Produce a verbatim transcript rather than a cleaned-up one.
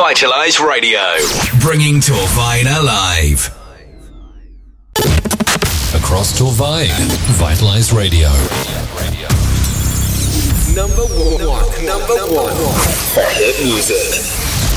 Vitalize Radio, bringing Torvine alive. Across Torvine, Vitalize Radio. Number one, number one, for hit music.